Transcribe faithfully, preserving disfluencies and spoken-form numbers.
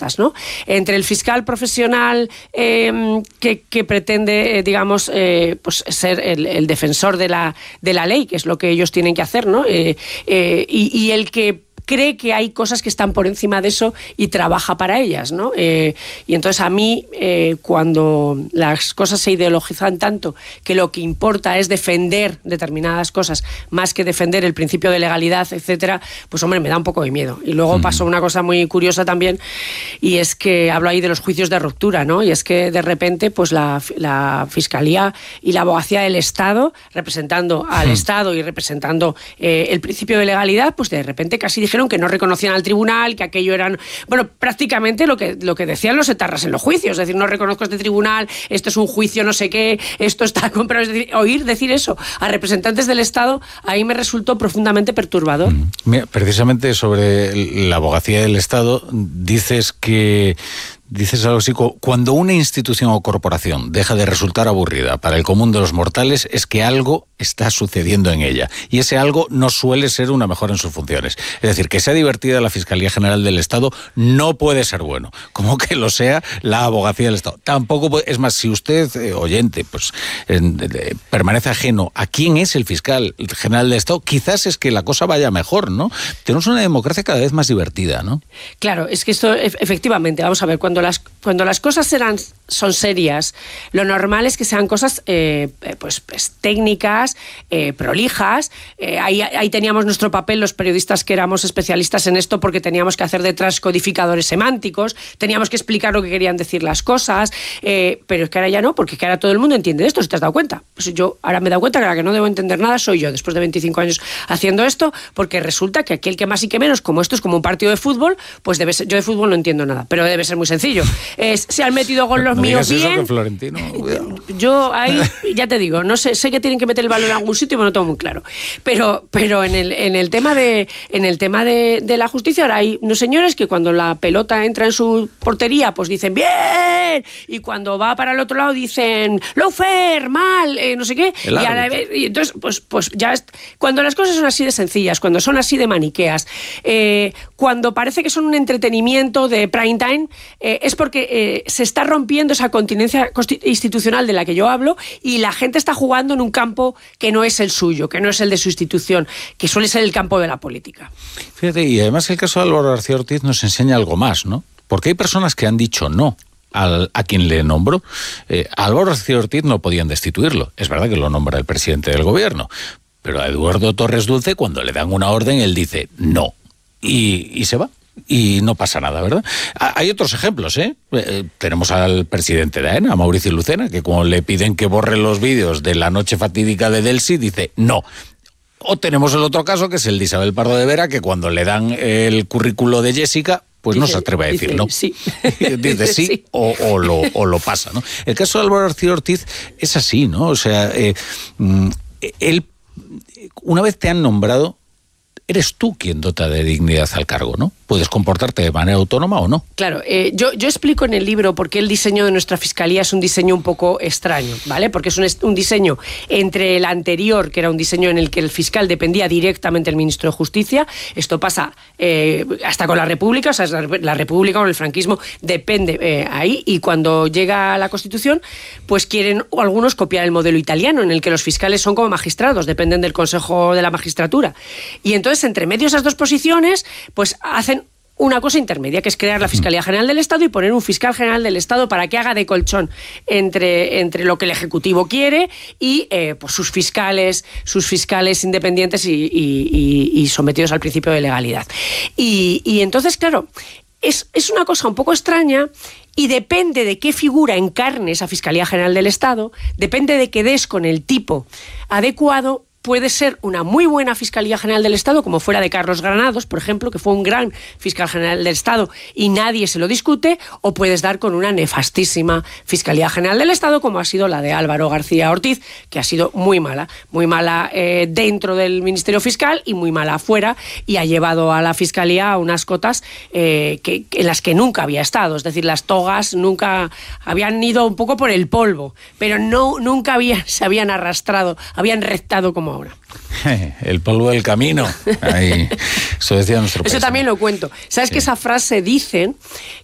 contrapuestas, ¿no? Entre el fiscal profesional eh, que, que pretende, eh, digamos, eh, pues ser el, el defensor de la, de la ley, que es lo que ellos tienen que hacer, ¿no? Eh, eh, y, y el que cree que hay cosas que están por encima de eso y trabaja para ellas, ¿no? Eh, y entonces a mí, eh, cuando las cosas se ideologizan tanto que lo que importa es defender determinadas cosas más que defender el principio de legalidad, etcétera, pues hombre, me da un poco de miedo. Y luego mm. pasó una cosa muy curiosa también, y es que hablo ahí de los juicios de ruptura, ¿no? Y es que de repente, pues la, la Fiscalía y la Abogacía del Estado, representando al mm. Estado y representando eh, el principio de legalidad, pues de repente casi dijeron que no reconocían al tribunal, que aquello eran, bueno, prácticamente lo que, lo que decían los etarras en los juicios, es decir, no reconozco este tribunal, esto es un juicio no sé qué, esto está comprado, es decir, oír decir eso a representantes del Estado, ahí me resultó profundamente perturbador. Mira, precisamente sobre la Abogacía del Estado, dices que Dices algo así, cuando una institución o corporación deja de resultar aburrida para el común de los mortales, es que algo está sucediendo en ella. Y ese algo no suele ser una mejora en sus funciones. Es decir, que sea divertida la Fiscalía General del Estado no puede ser bueno. Como que lo sea la Abogacía del Estado. Tampoco puede, es más, si usted, eh, oyente, pues eh, eh, permanece ajeno a quién es el Fiscal General del Estado, quizás es que la cosa vaya mejor, ¿no? Tenemos una democracia cada vez más divertida, ¿no? Claro, es que esto, efectivamente, vamos a ver, cuando Las, cuando las cosas serán, son serias, lo normal es que sean cosas eh, pues, pues técnicas, eh, prolijas. Eh, ahí, ahí teníamos nuestro papel los periodistas que éramos especialistas en esto, porque teníamos que hacer de transcodificadores semánticos, teníamos que explicar lo que querían decir las cosas, eh, pero es que ahora ya no, porque es que ahora todo el mundo entiende esto, si te has dado cuenta. Pues yo ahora me he dado cuenta que la que no debo entender nada soy yo, después de veinticinco años haciendo esto, porque resulta que aquí el que más y que menos, como esto es como un partido de fútbol, pues debe ser, yo de fútbol no entiendo nada, pero debe ser muy sencillo. Es, se han metido gol los no míos bien. Eso, que Florentino, yo ahí, ya te digo, no sé, sé que tienen que meter el balón en algún sitio, pero no tengo muy claro. Pero, pero en el, en el tema de, en el tema de, de la justicia, ahora hay unos señores que cuando la pelota entra en su portería, pues dicen ¡bien! Y cuando va para el otro lado dicen ¡Lofer! ¡Mal! Eh, no sé qué. Y, ahora, y entonces, pues, pues ya es, cuando las cosas son así de sencillas, cuando son así de maniqueas, eh, cuando parece que son un entretenimiento de prime time, eh, es porque eh, se está rompiendo esa continencia institucional de la que yo hablo y la gente está jugando en un campo que no es el suyo, que no es el de su institución, que suele ser el campo de la política. Fíjate, y además el caso de Álvaro García Ortiz nos enseña algo más, ¿no? Porque hay personas que han dicho no al, a quien le nombró. Eh, a Álvaro García Ortiz no podían destituirlo. Es verdad que lo nombra el presidente del gobierno, pero a Eduardo Torres Dulce, cuando le dan una orden, él dice no. Y, y se va. Y no pasa nada, ¿verdad? Hay otros ejemplos, ¿eh? eh tenemos al presidente de AENA, a Mauricio Lucena, que cuando le piden que borre los vídeos de la noche fatídica de Delsi, dice no. O tenemos el otro caso, que es el de Isabel Pardo de Vera, que cuando le dan el currículo de Jessica, pues dice, no se atreve a decir dice, no. Sí. Dice sí, sí. O, o, lo, o lo pasa, ¿no? El caso de Álvaro García Ortiz es así, ¿no? O sea, eh, él, una vez te han nombrado, eres tú quien dota de dignidad al cargo, ¿no? Puedes comportarte de manera autónoma o no. Claro, eh, yo, yo explico en el libro por qué el diseño de nuestra Fiscalía es un diseño un poco extraño, ¿vale? Porque es un, un diseño entre el anterior, que era un diseño en el que el fiscal dependía directamente del ministro de Justicia. Esto pasa eh, hasta con la República, o sea, la, la República con el franquismo depende eh, ahí, y cuando llega la Constitución, pues quieren algunos copiar el modelo italiano, en el que los fiscales son como magistrados, dependen del Consejo de la Magistratura. Y entonces, entre medio de esas dos posiciones, pues hacen una cosa intermedia, que es crear la Fiscalía General del Estado y poner un fiscal general del Estado para que haga de colchón entre, entre lo que el Ejecutivo quiere y eh, pues sus fiscales, sus fiscales independientes y, y, y, y sometidos al principio de legalidad. Y, y entonces, claro, es, es una cosa un poco extraña. Y depende de qué figura encarne esa Fiscalía General del Estado, depende de que des con el tipo adecuado, puede ser una muy buena Fiscalía General del Estado, como fuera de Carlos Granados, por ejemplo, que fue un gran fiscal general del Estado y nadie se lo discute, o puedes dar con una nefastísima Fiscalía General del Estado, como ha sido la de Álvaro García Ortiz, que ha sido muy mala, muy mala eh, dentro del Ministerio Fiscal y muy mala afuera, y ha llevado a la Fiscalía a unas cotas eh, que, en las que nunca había estado. Es decir, las togas nunca habían ido un poco por el polvo, pero no, nunca habían, se habían arrastrado, habían rectado como ahora. El polvo del camino. Ahí. Eso decía nuestro país. Eso también lo cuento. ¿Sabes sí. que esa frase dicen